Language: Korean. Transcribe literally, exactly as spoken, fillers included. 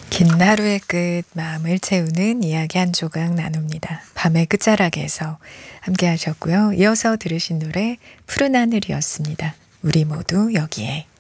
긴 하루의 끝 마음을 채우는 이야기 한 조각 나눕니다. 밤의 끝자락에서 함께 하셨고요. 이어서 들으신 노래 푸른 하늘이었습니다. 우리 모두 여기에.